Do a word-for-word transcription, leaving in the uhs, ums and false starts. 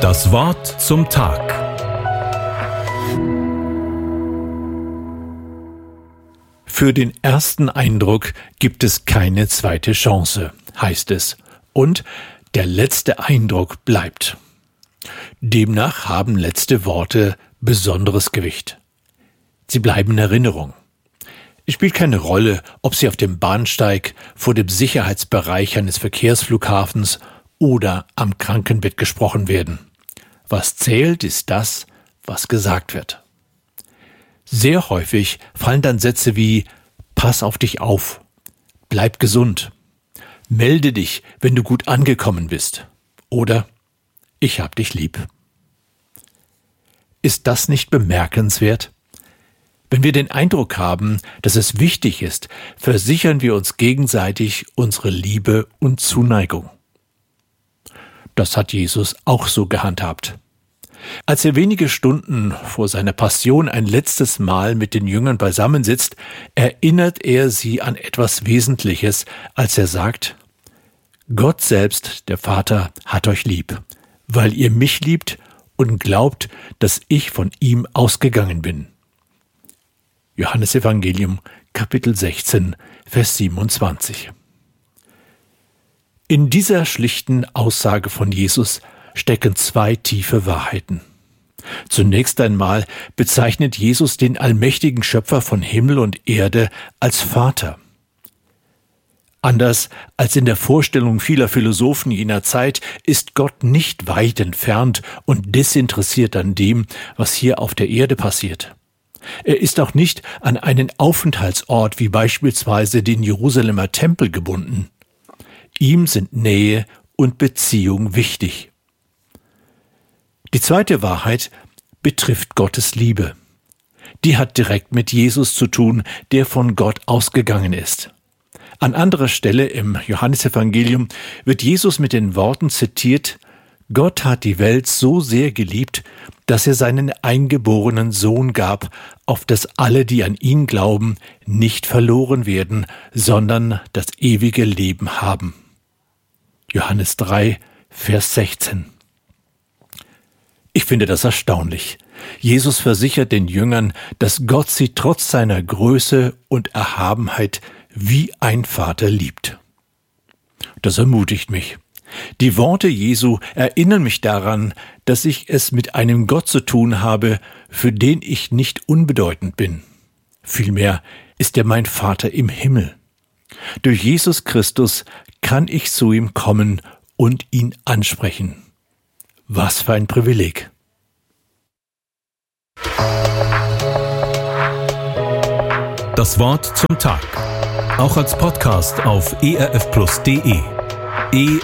Das Wort zum Tag. Für den ersten Eindruck gibt es keine zweite Chance, heißt es. Und der letzte Eindruck bleibt. Demnach haben letzte Worte besonderes Gewicht. Sie bleiben in Erinnerung. Es spielt keine Rolle, ob sie auf dem Bahnsteig, vor dem Sicherheitsbereich eines Verkehrsflughafens oder am Krankenbett gesprochen werden. Was zählt, ist das, was gesagt wird. Sehr häufig fallen dann Sätze wie »Pass auf dich auf«, »Bleib gesund«, »Melde dich, wenn du gut angekommen bist« oder »Ich hab dich lieb«. Ist das nicht bemerkenswert? Wenn wir den Eindruck haben, dass es wichtig ist, versichern wir uns gegenseitig unsere Liebe und Zuneigung. Das hat Jesus auch so gehandhabt. Als er wenige Stunden vor seiner Passion ein letztes Mal mit den Jüngern beisammensitzt, erinnert er sie an etwas Wesentliches, als er sagt: Gott selbst, der Vater, hat euch lieb, weil ihr mich liebt und glaubt, dass ich von ihm ausgegangen bin. Johannesevangelium, Kapitel sechzehn, Vers siebenundzwanzig. In dieser schlichten Aussage von Jesus stecken zwei tiefe Wahrheiten. Zunächst einmal bezeichnet Jesus den allmächtigen Schöpfer von Himmel und Erde als Vater. Anders als in der Vorstellung vieler Philosophen jener Zeit ist Gott nicht weit entfernt und desinteressiert an dem, was hier auf der Erde passiert. Er ist auch nicht an einen Aufenthaltsort wie beispielsweise den Jerusalemer Tempel gebunden. Ihm sind Nähe und Beziehung wichtig. Die zweite Wahrheit betrifft Gottes Liebe. Die hat direkt mit Jesus zu tun, der von Gott ausgegangen ist. An anderer Stelle im Johannesevangelium wird Jesus mit den Worten zitiert: Gott hat die Welt so sehr geliebt, dass er seinen eingeborenen Sohn gab, auf dass alle, die an ihn glauben, nicht verloren werden, sondern das ewige Leben haben. Johannes drei, Vers sechzehn. Ich finde das erstaunlich. Jesus versichert den Jüngern, dass Gott sie trotz seiner Größe und Erhabenheit wie ein Vater liebt. Das ermutigt mich. Die Worte Jesu erinnern mich daran, dass ich es mit einem Gott zu tun habe, für den ich nicht unbedeutend bin. Vielmehr ist er mein Vater im Himmel. Durch Jesus Christus kann ich zu ihm kommen und ihn ansprechen. Was für ein Privileg! Das Wort zum Tag. Auch als Podcast auf e r f plus punkt d e. e